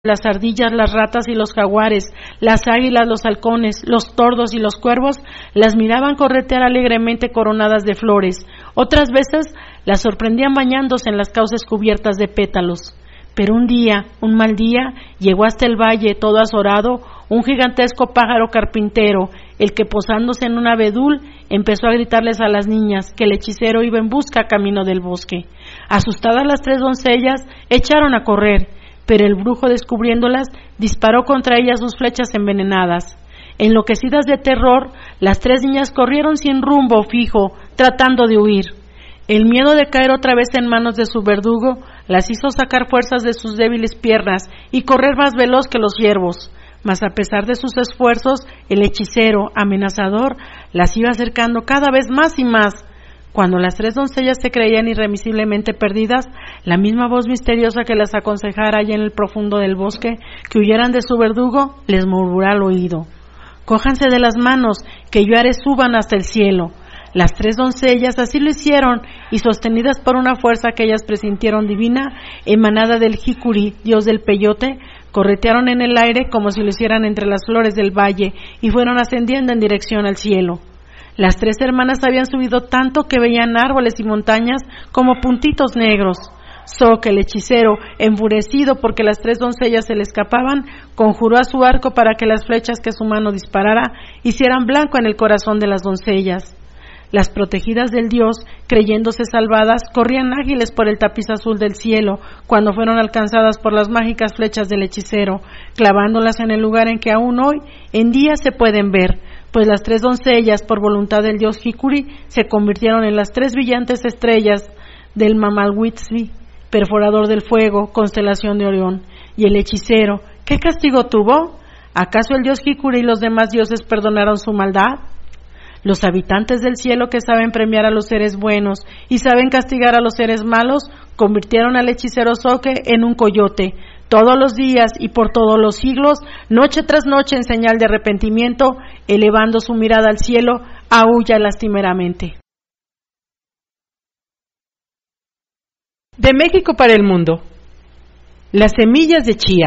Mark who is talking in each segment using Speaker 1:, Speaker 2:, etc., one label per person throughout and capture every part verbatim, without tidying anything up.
Speaker 1: las ardillas, las ratas y los jaguares, las águilas, los halcones, los tordos y los cuervos las miraban corretear alegremente coronadas de flores. Otras veces las sorprendían bañándose en las cauces cubiertas de pétalos. Pero un día, un mal día, llegó hasta el valle, todo azorado, un gigantesco pájaro carpintero, el que posándose en un abedul empezó a gritarles a las niñas que el hechicero iba en busca camino del bosque. Asustadas las tres doncellas echaron a correr, pero el brujo, descubriéndolas, disparó contra ellas sus flechas envenenadas. Enloquecidas de terror, las tres niñas corrieron sin rumbo fijo, tratando de huir. El miedo de caer otra vez en manos de su verdugo las hizo sacar fuerzas de sus débiles piernas y correr más veloz que los ciervos. Mas a pesar de sus esfuerzos, el hechicero, amenazador, las iba acercando cada vez más y más. Cuando las tres doncellas se creían irremisiblemente perdidas, la misma voz misteriosa que las aconsejara allá en el profundo del bosque que huyeran de su verdugo, les murmuró al oído: «Cójanse de las manos, que yo haré suban hasta el cielo». Las tres doncellas así lo hicieron, y sostenidas por una fuerza que ellas presintieron divina, emanada del jicuri, dios del peyote, corretearon en el aire como si lo hicieran entre las flores del valle, y fueron ascendiendo en dirección al cielo. Las tres hermanas habían subido tanto que veían árboles y montañas como puntitos negros. Soc, el hechicero, enfurecido porque las tres doncellas se le escapaban, conjuró a su arco para que las flechas que su mano disparara hicieran blanco en el corazón de las doncellas. Las protegidas del dios, creyéndose salvadas, corrían ágiles por el tapiz azul del cielo cuando fueron alcanzadas por las mágicas flechas del hechicero, clavándolas en el lugar en que aún hoy en día se pueden ver, pues las tres doncellas, por voluntad del dios Jicuri, se convirtieron en las tres brillantes estrellas del Mamalhuitzli, perforador del fuego, constelación de Orión. Y el hechicero, ¿qué castigo tuvo? ¿Acaso el dios Jicuri y los demás dioses perdonaron su maldad? Los habitantes del cielo, que saben premiar a los seres buenos y saben castigar a los seres malos, convirtieron al hechicero Soque en un coyote. Todos los días y por todos los siglos, noche tras noche, en señal de arrepentimiento, elevando su mirada al cielo, aúlla lastimeramente. De México para el mundo. Las semillas de chía.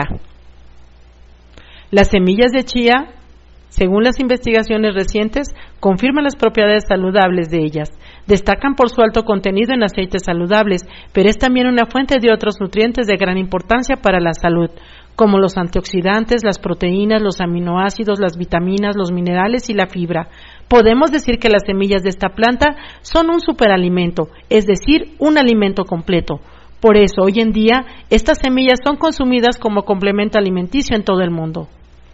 Speaker 1: Las semillas de chía, según las investigaciones recientes, confirman las propiedades saludables de ellas. Destacan por su alto contenido en aceites saludables, pero es también una fuente de otros nutrientes de gran importancia para la salud, como los antioxidantes, las proteínas, los aminoácidos, las vitaminas, los minerales y la fibra. Podemos decir que las semillas de esta planta son un superalimento, es decir, un alimento completo. Por eso, hoy en día, estas semillas son consumidas como complemento alimenticio en todo el mundo.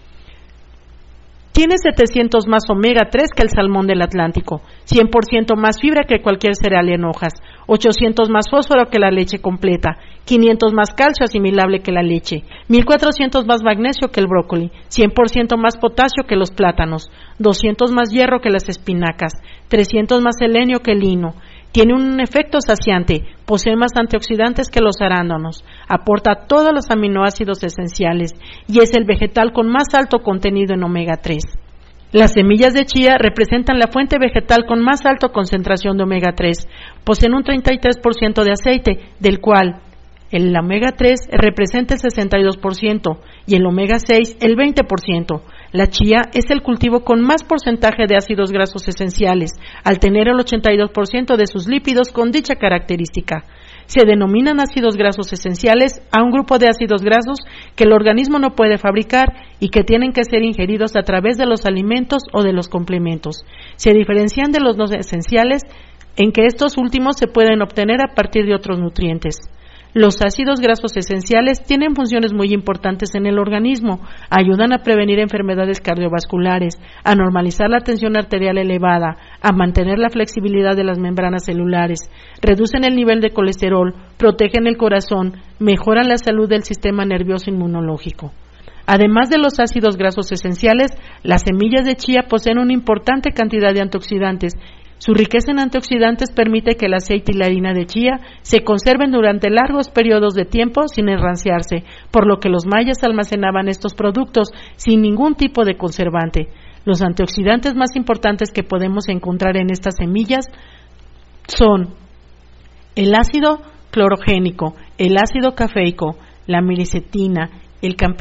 Speaker 1: Tiene setecientos más omega tres que el salmón del Atlántico, cien por ciento más fibra que cualquier cereal en hojas, ochocientos más fósforo que la leche completa, quinientos más calcio asimilable que la leche, mil cuatrocientos más magnesio que el brócoli, cien por ciento más potasio que los plátanos, doscientos más hierro que las espinacas, trescientos más selenio que el lino. Tiene un efecto saciante, posee más antioxidantes que los arándanos, aporta todos los aminoácidos esenciales y es el vegetal con más alto contenido en omega tres. Las semillas de chía representan la fuente vegetal con más alta concentración de omega tres. Poseen un treinta y tres por ciento de aceite, del cual el omega tres representa el sesenta y dos por ciento y el omega seis el veinte por ciento. La chía es el cultivo con más porcentaje de ácidos grasos esenciales, al tener el ochenta y dos por ciento de sus lípidos con dicha característica. Se denominan ácidos grasos esenciales a un grupo de ácidos grasos que el organismo no puede fabricar y que tienen que ser ingeridos a través de los alimentos o de los complementos. Se diferencian de los no esenciales en que estos últimos se pueden obtener a partir de otros nutrientes. Los ácidos grasos esenciales tienen funciones muy importantes en el organismo, ayudan a prevenir enfermedades cardiovasculares, a normalizar la tensión arterial elevada, a mantener la flexibilidad de las membranas celulares, reducen el nivel de colesterol, protegen el corazón, mejoran la salud del sistema nervioso inmunológico. Además de los ácidos grasos esenciales, las semillas de chía poseen una importante cantidad de antioxidantes. Su riqueza en antioxidantes permite que el aceite y la harina de chía se conserven durante largos periodos de tiempo sin enranciarse, por lo que los mayas almacenaban estos productos sin ningún tipo de conservante. Los antioxidantes más importantes que podemos encontrar en estas semillas son el ácido clorogénico, el ácido cafeico, la miricetina, el campesino